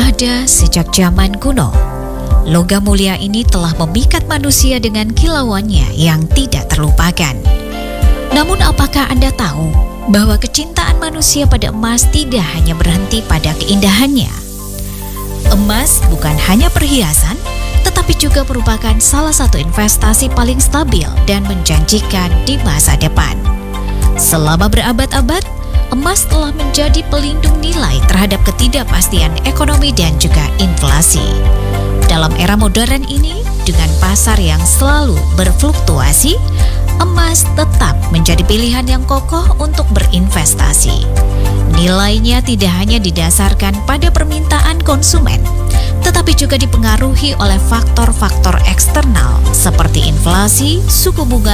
Ada sejak zaman kuno, logam mulia ini telah memikat manusia dengan kilauannya yang tidak terlupakan. Namun apakah Anda tahu bahwa kecintaan manusia pada emas tidak hanya berhenti pada keindahannya? Emas bukan hanya perhiasan, tetapi juga merupakan salah satu investasi paling stabil dan menjanjikan di masa depan. Selama berabad-abad, emas telah menjadi pelindung nilai terhadap ketidakpastian ekonomi dan juga inflasi. Dalam era modern ini, dengan pasar yang selalu berfluktuasi, emas tetap menjadi pilihan yang kokoh untuk berinvestasi. Nilainya tidak hanya didasarkan pada permintaan konsumen, tetapi juga dipengaruhi oleh faktor-faktor eksternal seperti inflasi, suku bunga,